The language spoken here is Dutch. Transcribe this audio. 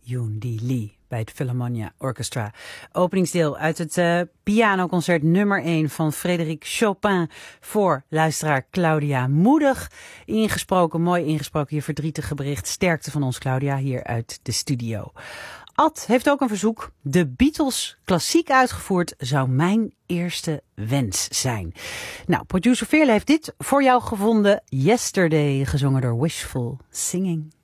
Yoon Dee Lee bij het Philharmonia Orchestra. Openingsdeel uit het pianoconcert nummer 1 van Frédéric Chopin voor luisteraar Claudia. Moedig ingesproken, mooi ingesproken, je verdrietige bericht. Sterkte van ons, Claudia, hier uit de studio. Ad heeft ook een verzoek. De Beatles klassiek uitgevoerd zou mijn eerste wens zijn. Nou, producer Veerle heeft dit voor jou gevonden. Yesterday, gezongen door Wishful Singing.